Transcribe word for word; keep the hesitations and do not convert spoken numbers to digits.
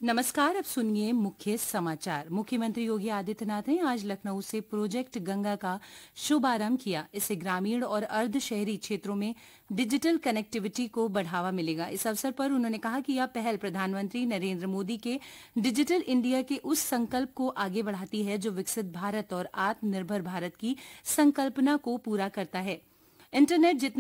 नमस्कार। अब सुनिए मुख्य समाचार। मुख्यमंत्री योगी आदित्यनाथ ने आज लखनऊ से प्रोजेक्ट गंगा का शुभारंभ किया। इससे ग्रामीण और अर्ध शहरी क्षेत्रों में डिजिटल कनेक्टिविटी को बढ़ावा मिलेगा। इस अवसर पर उन्होंने कहा कि यह पहल प्रधानमंत्री नरेंद्र मोदी के डिजिटल इंडिया के उस संकल्प को आगे बढ़ाती है जो विकसित भारत और आत्मनिर्भर भारत की संकल्पना को पूरा करता है। इंटरनेट जितना